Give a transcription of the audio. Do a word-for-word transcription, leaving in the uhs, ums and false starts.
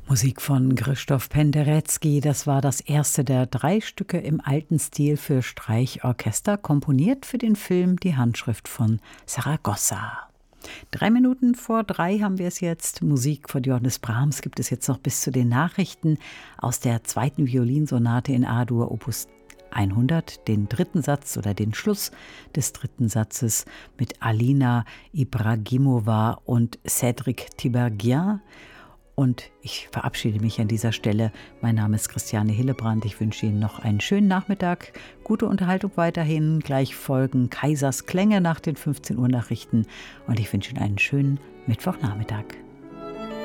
Musik von Krzysztof Penderecki, das war das erste der drei Stücke im alten Stil für Streichorchester, komponiert für den Film Die Handschrift von Saragossa. Drei Minuten vor drei haben wir es jetzt. Musik von Johannes Brahms gibt es jetzt noch bis zu den Nachrichten aus der zweiten Violinsonate in A-Dur, Opus hundert, den dritten Satz oder den Schluss des dritten Satzes mit Alina Ibragimova und Cédric Tiberghien. Und ich verabschiede mich an dieser Stelle. Mein Name ist Christiane Hillebrand. Ich wünsche Ihnen noch einen schönen Nachmittag. Gute Unterhaltung weiterhin. Gleich folgen Kaisers Klänge nach den fünfzehn Uhr Nachrichten. Und ich wünsche Ihnen einen schönen Mittwochnachmittag.